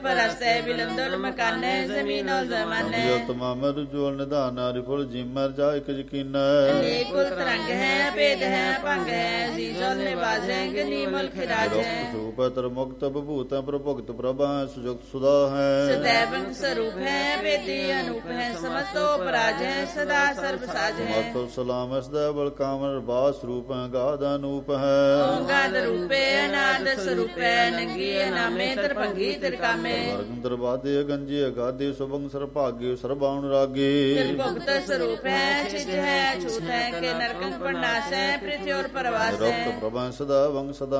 परस्ते बिलंदुल मकाने जमीनों जमाने तमाम रुजोल निधान हरिफुल जिमर जा एक यकीन कुल तरंग है भेद है भंग है जीजोल निवाजे गनी मुल्क राजे रूप तर मुक्त भूत प्रभुक्त प्रभा सुजुक्त सुधा है सदैवन स्वरूप है वेदी अनूप है समस्तो पराज है सदा सर्व साज है मस्तो सलाम सदैव बल कामर बास रूप है गाद अनूप है गाद रूपे अनाद स्वरूप है नंगी नामे तरभंगी तिरकामे दरबादे गंजी गादे सुभंग सरभाग्य सर्वाण रागे भुक्त स्वरूप है छिज है छूत है के नरकंग प्रनाश है पृथ्वी और परवास है प्रभा सदा वंग सदा